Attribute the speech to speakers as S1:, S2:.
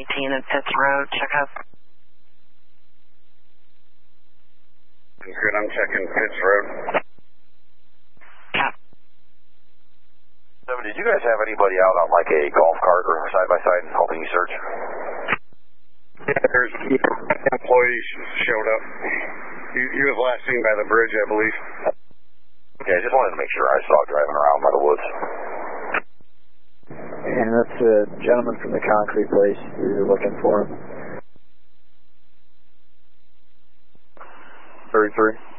S1: and 5th Road, check up.
S2: Good, I'm checking 5th Road.
S1: Cap.
S3: 7, did you guys have anybody out on like a golf cart or side-by-side helping you search?
S2: Yeah, there's employees showed up. He was last seen by the bridge, I believe.
S3: Okay, I just wanted to make sure I saw driving around by the woods.
S4: And that's the gentleman from the concrete place. We were looking for him.
S3: 33.